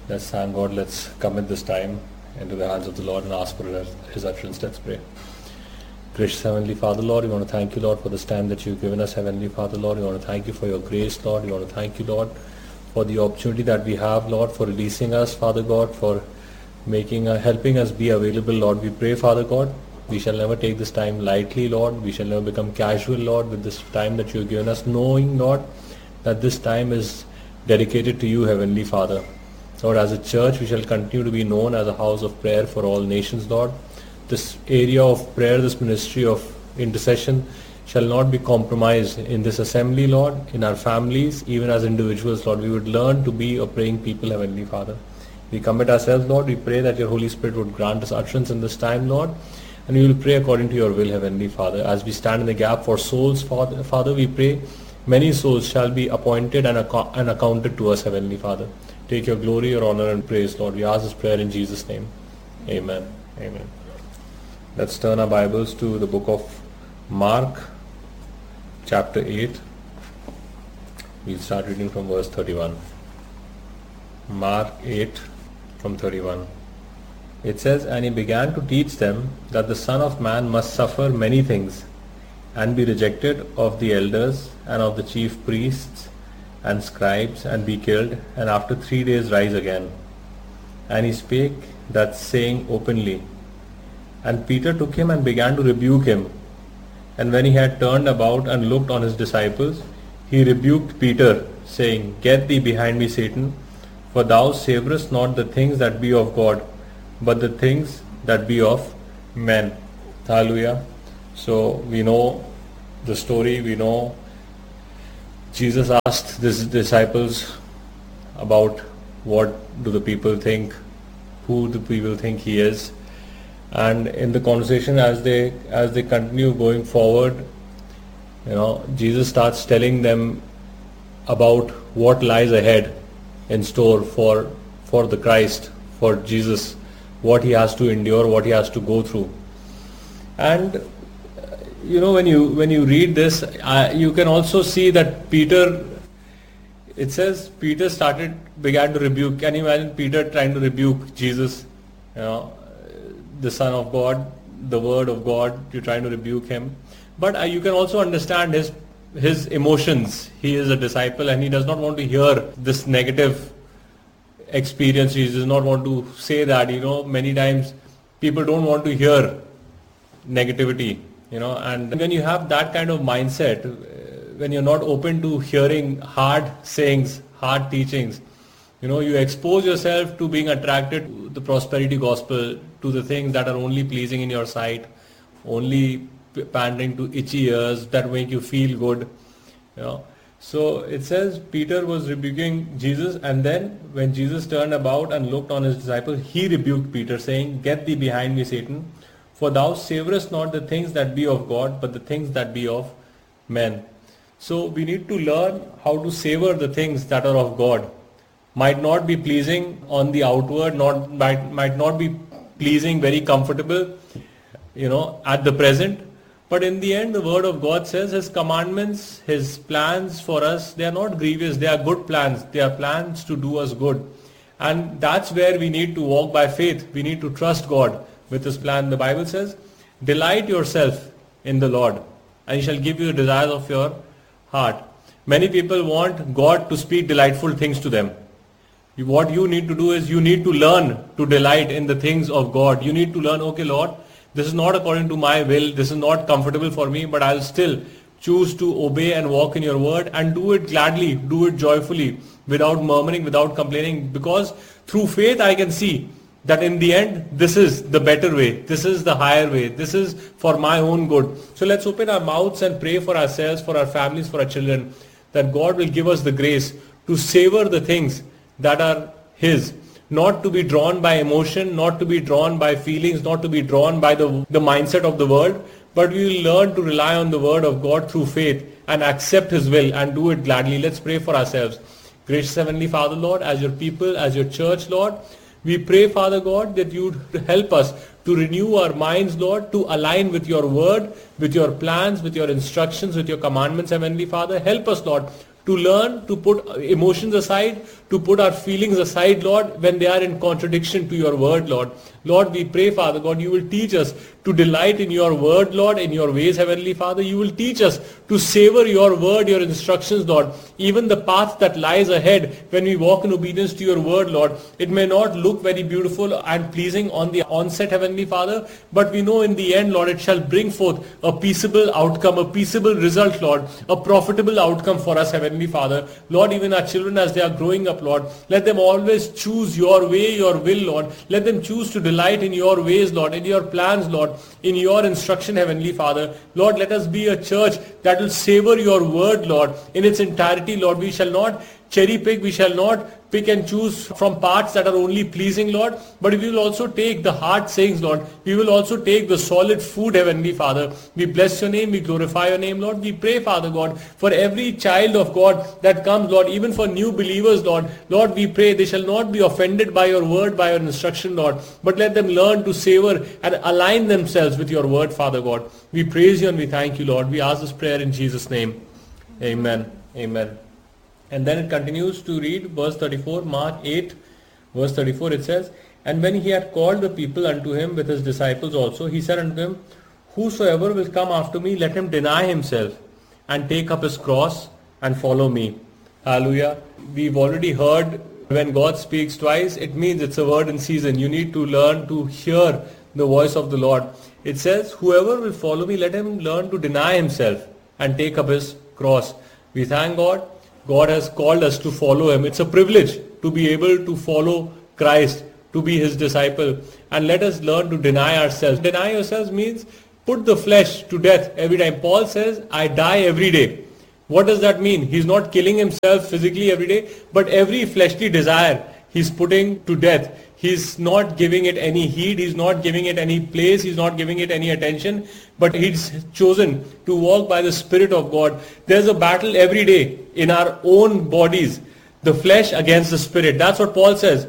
Let's thank God. Let's commit this time into the hands of the Lord and ask for His utterance. Let's pray. Gracious Heavenly Father, Lord, we want to thank you, Lord, for this time that you've given us, Heavenly Father, Lord. We want to thank you for your grace, Lord. We want to thank you, Lord, for the opportunity that we have, Lord, for releasing us, Father God, for helping us be available, Lord. We pray, Father God, we shall never take this time lightly, Lord. We shall never become casual, Lord, with this time that you've given us, knowing, Lord, that this time is dedicated to you, Heavenly Father. Lord, as a church, we shall continue to be known as a house of prayer for all nations, Lord. This area of prayer, this ministry of intercession shall not be compromised in this assembly, Lord, in our families, even as individuals, Lord. We would learn to be a praying people, Heavenly Father. We commit ourselves, Lord. We pray that your Holy Spirit would grant us utterance in this time, Lord. And we will pray according to your will, Heavenly Father. As we stand in the gap for souls, Father, we pray many souls shall be appointed and accounted to us, Heavenly Father. Take your glory, your honor and praise, Lord. We ask this prayer in Jesus' name. Amen. Amen. Let's turn our Bibles to the book of Mark, chapter 8. We'll start reading from verse 31. Mark 8 from 31. It says, "And he began to teach them that the Son of Man must suffer many things, and be rejected of the elders and of the chief priests and scribes, and be killed, and after 3 days rise again. And he spake that saying openly. And Peter took him and began to rebuke him. And when he had turned about and looked on his disciples, he rebuked Peter, saying, Get thee behind me, Satan, for thou savorest not the things that be of God, but the things that be of men." Hallelujah. So we know the story, we know Jesus asked his disciples about what do the people think, who do people think he is. And in the conversation, as they continue going forward, Jesus starts telling them about what lies ahead in store for the Christ, for Jesus, what he has to endure, what he has to go through. And when you read this, you can also see that Peter, it says Peter began to rebuke. Can you imagine Peter trying to rebuke Jesus, the Son of God, the Word of God? You're trying to rebuke him. But you can also understand his emotions. He is a disciple and he does not want to hear this negative experience. He does not want to say that. Many times people don't want to hear negativity. And when you have that kind of mindset, when you're not open to hearing hard sayings, hard teachings, you expose yourself to being attracted to the prosperity gospel, to the things that are only pleasing in your sight, only pandering to itchy ears that make you feel good. So it says Peter was rebuking Jesus, and then when Jesus turned about and looked on his disciples, he rebuked Peter, saying, Get thee behind me, Satan, for thou savorest not the things that be of God, but the things that be of men. So we need to learn how to savor the things that are of God. Might not be pleasing on the outward, might not be pleasing, very comfortable, at the present. But in the end, the Word of God says His commandments, His plans for us, they are not grievous, they are good plans. They are plans to do us good. And that's where we need to walk by faith. We need to trust God with His plan. The Bible says, Delight yourself in the Lord, and He shall give you the desires of your heart. Many people want God to speak delightful things to them. What you need to do is you need to learn to delight in the things of God. You need to learn, okay, Lord, this is not according to my will, this is not comfortable for me, but I'll still choose to obey and walk in your word and do it gladly, do it joyfully, without murmuring, without complaining, because through faith I can see that in the end, this is the better way, this is the higher way, this is for my own good. So let's open our mouths and pray for ourselves, for our families, for our children, that God will give us the grace to savor the things that are His. Not to be drawn by emotion, not to be drawn by feelings, not to be drawn by the mindset of the world, but we will learn to rely on the Word of God through faith and accept His will and do it gladly. Let's pray for ourselves. Gracious Heavenly Father, Lord, as your people, as your church, Lord, we pray, Father God, that you help us to renew our minds, Lord, to align with your word, with your plans, with your instructions, with your commandments, Heavenly Father. Help us, Lord, to learn to put emotions aside, to put our feelings aside, Lord, when they are in contradiction to your word, Lord. Lord, we pray, Father God, you will teach us to delight in your word, Lord, in your ways, Heavenly Father. You will teach us to savor your word, your instructions, Lord. Even the path that lies ahead when we walk in obedience to your word, Lord. It may not look very beautiful and pleasing on the onset, Heavenly Father, but we know in the end, Lord, it shall bring forth a peaceable outcome, a peaceable result, Lord, a profitable outcome for us, Heavenly Father. Lord, even our children as they are growing up, Lord, let them always choose your way, your will, Lord. Let them choose to delight in your ways, Lord, in your plans, Lord, in your instruction, Heavenly Father. Lord, let us be a church that will savor your word, Lord, in its entirety, Lord. We shall not cherry pick, we shall not pick and choose from parts that are only pleasing, Lord, but we will also take the hard sayings, Lord. We will also take the solid food, Heavenly Father. We bless your name, we glorify your name, Lord. We pray, Father God, for every child of God that comes, Lord, even for new believers, Lord. Lord, we pray they shall not be offended by your word, by your instruction, Lord, but let them learn to savor and align themselves with your word, Father God. We praise you and we thank you, Lord. We ask this prayer in Jesus' name. Amen. Amen. And then it continues to read verse 34, Mark 8, verse 34, it says, And when he had called the people unto him with his disciples also, he said unto them, Whosoever will come after me, let him deny himself and take up his cross and follow me. Hallelujah. We've already heard when God speaks twice, it means it's a word in season. You need to learn to hear the voice of the Lord. It says, Whoever will follow me, let him learn to deny himself and take up his cross. We thank God. God has called us to follow him. It's a privilege to be able to follow Christ, to be his disciple. And let us learn to deny ourselves. Deny yourselves means put the flesh to death every time. Paul says, I die every day. What does that mean? He's not killing himself physically every day, but every fleshly desire he's putting to death. He's not giving it any heed. He's not giving it any place. He's not giving it any attention. But he's chosen to walk by the Spirit of God. There's a battle every day in our own bodies. The flesh against the Spirit. That's what Paul says.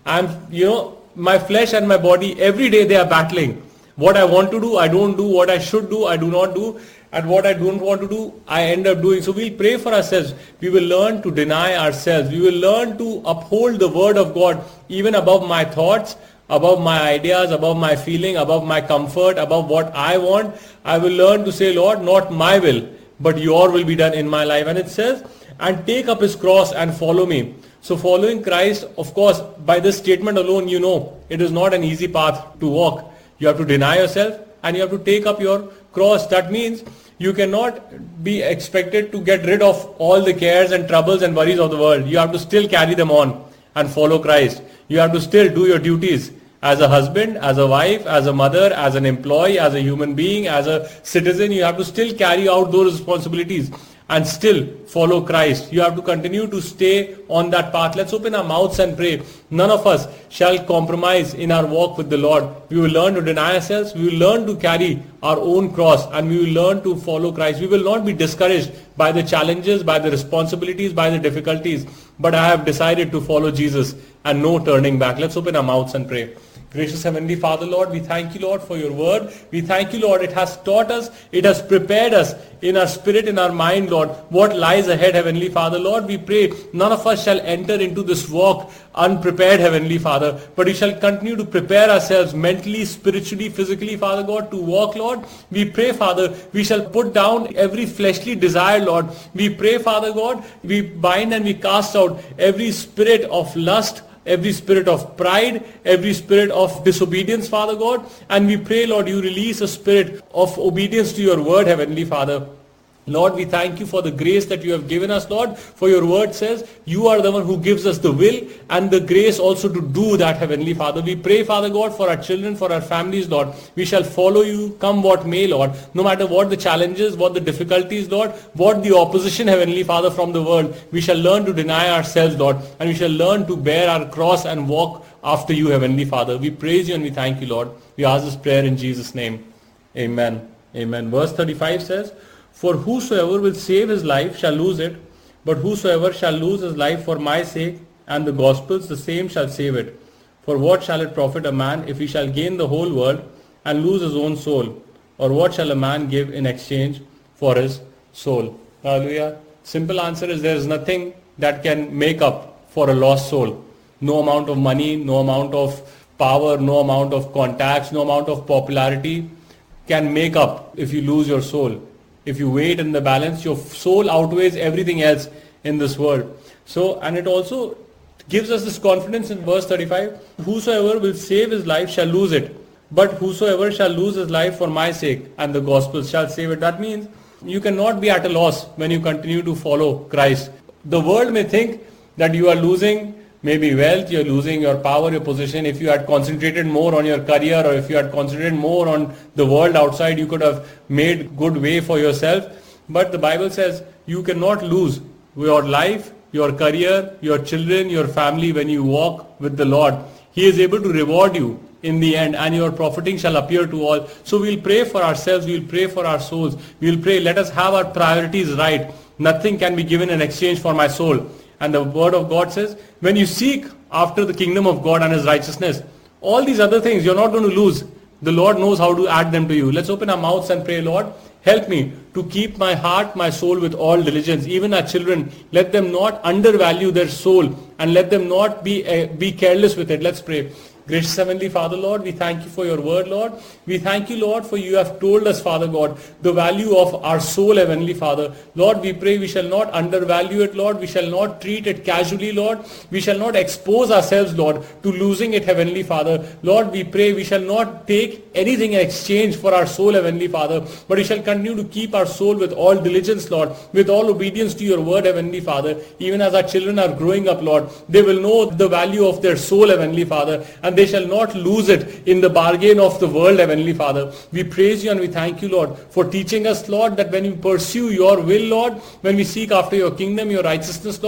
My flesh and my body, every day they are battling. What I want to do, I don't do. What I should do, I do not do. And what I don't want to do, I end up doing. So we'll pray for ourselves. We will learn to deny ourselves. We will learn to uphold the word of God even above my thoughts, above my ideas, above my feeling, above my comfort, above what I want. I will learn to say, Lord, not my will, but your will be done in my life. And it says, and take up his cross and follow me. So following Christ, of course, by this statement alone, you know, it is not an easy path to walk. You have to deny yourself and you have to take up your cross. That means you cannot be expected to get rid of all the cares and troubles and worries of the world. You have to still carry them on and follow Christ. You have to still do your duties as a husband, as a wife, as a mother, as an employee, as a human being, as a citizen. You have to still carry out those responsibilities and still follow Christ. You have to continue to stay on that path. Let's open our mouths and pray. None of us shall compromise in our walk with the Lord. We will learn to deny ourselves. We will learn to carry our own cross and we will learn to follow Christ. We will not be discouraged by the challenges, by the responsibilities, by the difficulties. But I have decided to follow Jesus and no turning back. Let's open our mouths and pray. Gracious Heavenly Father, Lord, we thank you, Lord, for your word. We thank you, Lord, it has taught us, it has prepared us in our spirit, in our mind, Lord, what lies ahead, Heavenly Father. Lord, we pray none of us shall enter into this walk unprepared, Heavenly Father, but we shall continue to prepare ourselves mentally, spiritually, physically, Father God, to walk, Lord. We pray, Father, we shall put down every fleshly desire, Lord. We pray, Father God, we bind and we cast out every spirit of lust, every spirit of pride, every spirit of disobedience, Father God. And we pray, Lord, you release a spirit of obedience to your word, Heavenly Father. Lord, we thank you for the grace that you have given us, Lord. For your word says, you are the one who gives us the will and the grace also to do that, Heavenly Father. We pray, Father God, for our children, for our families, Lord. We shall follow you, come what may, Lord. No matter what the challenges, what the difficulties, Lord, what the opposition, Heavenly Father, from the world, we shall learn to deny ourselves, Lord. And we shall learn to bear our cross and walk after you, Heavenly Father. We praise you and we thank you, Lord. We ask this prayer in Jesus' name. Amen. Amen. Verse 35 says, For whosoever will save his life shall lose it, but whosoever shall lose his life for my sake and the gospel's, the same shall save it. For what shall it profit a man if he shall gain the whole world and lose his own soul? Or what shall a man give in exchange for his soul? Hallelujah. Simple answer is there is nothing that can make up for a lost soul. No amount of money, no amount of power, no amount of contacts, no amount of popularity can make up if you lose your soul. If you weigh it in the balance, your soul outweighs everything else in this world. So, and it also gives us this confidence in verse 35, whosoever will save his life shall lose it, but whosoever shall lose his life for my sake and the gospel shall save it. That means you cannot be at a loss when you continue to follow Christ. The world may think that you are losing maybe wealth, you're losing your power, your position. If you had concentrated more on your career, or if you had concentrated more on the world outside, you could have made good way for yourself. But the Bible says you cannot lose your life, your career, your children, your family when you walk with the Lord. He is able to reward you in the end, and your profiting shall appear to all. So we'll pray for ourselves, we'll pray for our souls, we'll pray, let us have our priorities right. Nothing can be given in exchange for my soul. And the word of God says, when you seek after the kingdom of God and his righteousness, all these other things you're not going to lose. The Lord knows how to add them to you. Let's open our mouths and pray, Lord, help me to keep my heart, my soul with all diligence. Even our children, let them not undervalue their soul, and let them not be careless with it. Let's pray. Gracious Heavenly Father, Lord, we thank you for your word, Lord. We thank you, Lord, for you have told us, Father God, the value of our soul, Heavenly Father. Lord, we pray we shall not undervalue it, Lord. We shall not treat it casually, Lord. We shall not expose ourselves, Lord, to losing it, Heavenly Father. Lord, we pray we shall not take anything in exchange for our soul, Heavenly Father, but we shall continue to keep our soul with all diligence, Lord, with all obedience to your word, Heavenly Father. Even as our children are growing up, Lord, they will know the value of their soul, Heavenly Father, and they shall not lose it in the bargain of the world, Heavenly Father. We praise you and we thank you, Lord, for teaching us, Lord, that when we pursue your will, Lord, when we seek after your kingdom, your righteousness, Lord,